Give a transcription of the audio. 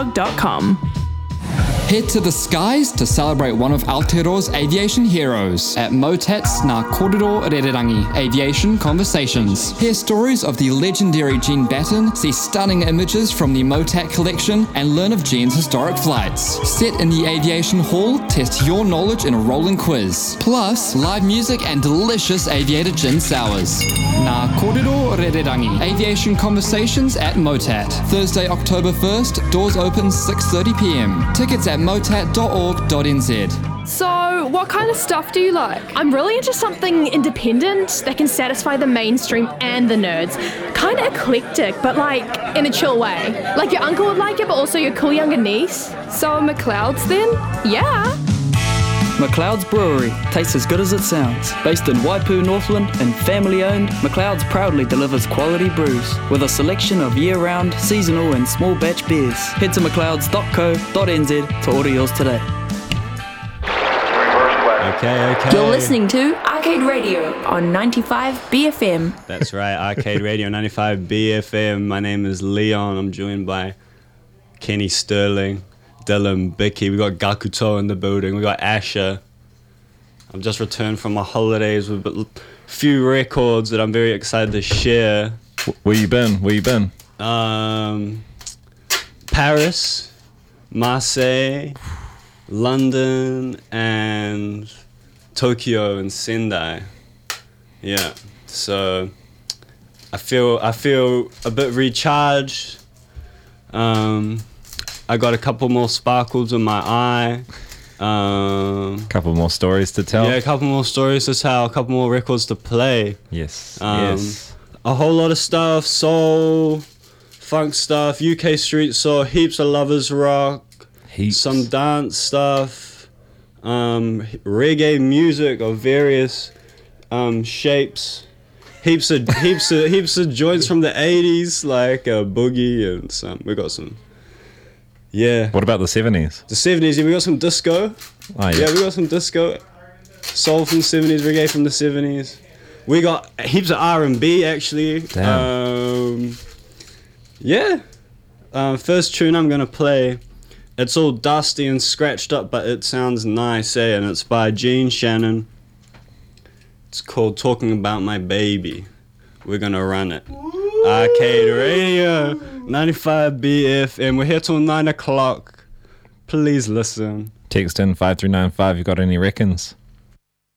aviationblog.com. Head to the skies to celebrate one of Aotearoa's aviation heroes at Motat's Ngā Kōrero Rererangi Aviation Conversations. Hear stories of the legendary Gene Batten, see stunning images from the Motat collection, and learn of Gene's historic flights. Sit in the aviation hall, test your knowledge in a rolling quiz. Plus, live music and delicious aviator gin sours. Ngā Kōrero Rererangi Aviation Conversations at Motat. Thursday, October 1st, doors open 6:30pm. Tickets at motat.org.nz. So, what kind of stuff do you like? I'm really into something independent that can satisfy the mainstream and the nerds. Kind of eclectic, but like in a chill way. Like your uncle would like it, but also your cool younger niece. So are McLeod's then? Yeah. McLeod's Brewery tastes as good as it sounds. Based in Waipu, Northland, and family-owned, McLeod's proudly delivers quality brews with a selection of year-round, seasonal, and small batch beers. Head to mcleods.co.nz to order yours today. Okay. You're listening to Arcade Radio on 95 BFM. That's right, Arcade Radio 95 BFM. My name is Leon. I'm joined by Kenny Sterling, Dylan, Bicky. We got Gakuto in the building. We got Asher. I've just returned from my holidays with a few records that I'm very excited to share. Where you been? Paris, Marseille, London, and Tokyo and Sendai. Yeah. So I feel a bit recharged. I got a couple more sparkles in my eye. Couple more stories to tell. Yeah, a couple more stories to tell. A couple more records to play. Yes. A whole lot of stuff, soul, funk stuff, UK street soul, heaps of lovers rock, some dance stuff, reggae music of various shapes. Heaps of joints from the 80s, like boogie and some. We got some. Yeah. What about the 70s? The 70s, yeah, we got some disco. Oh, yeah, we got some disco. Soul from the 70s, reggae from the 70s. We got heaps of R&B, actually. Damn. First tune I'm going to play, it's all dusty and scratched up, but it sounds nice, and it's by Gene Shannon. It's called Talking About My Baby. We're going to run it. Woo! Arcade Radio 95 BFM. We're here till 9 o'clock. Please listen. Text in 5395. You got any reckons?